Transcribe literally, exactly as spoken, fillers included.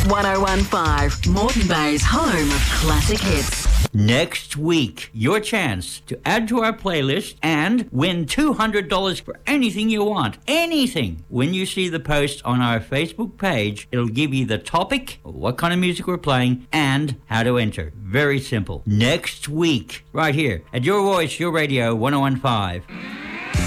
ten fifteen, Moreton Bay's home of classic hits. Next week, your chance to add to our playlist and win two hundred dollars for anything you want. Anything. When you see the post on our Facebook page, it'll give you the topic, what kind of music we're playing, and how to enter. Very simple. Next week, right here at Your Voice, Your Radio, ten fifteen.